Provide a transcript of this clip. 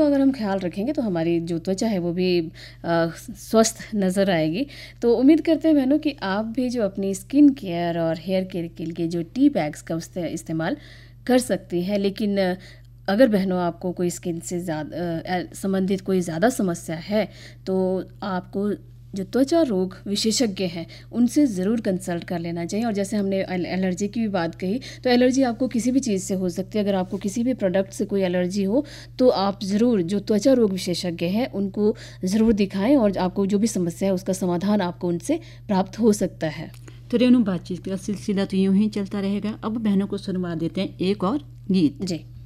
का अगर हम ख्याल रखेंगे तो हमारी जो त्वचा है वो भी स्वस्थ नज़र आएगी। तो उम्मीद करते हैं बहनों कि आप भी जो अपनी स्किन केयर और हेयर केयर के लिए जो टी बैग्स का इस्तेमाल कर सकती हैं। लेकिन अगर बहनों आपको कोई स्किन से ज़्यादा संबंधित कोई ज़्यादा समस्या है तो आपको जो त्वचा रोग विशेषज्ञ हैं उनसे ज़रूर कंसल्ट कर लेना चाहिए। और जैसे हमने एलर्जी की भी बात कही, तो एलर्जी आपको किसी भी चीज़ से हो सकती है। अगर आपको किसी भी प्रोडक्ट से कोई एलर्जी हो तो आप ज़रूर जो त्वचा रोग विशेषज्ञ हैं उनको ज़रूर दिखाएं और आपको जो भी समस्या है उसका समाधान आपको उनसे प्राप्त हो सकता है। तो रेणु, बातचीत का सिलसिला तो यूं ही चलता रहेगा। अब बहनों को सुनवा देते हैं एक और गीत। जी।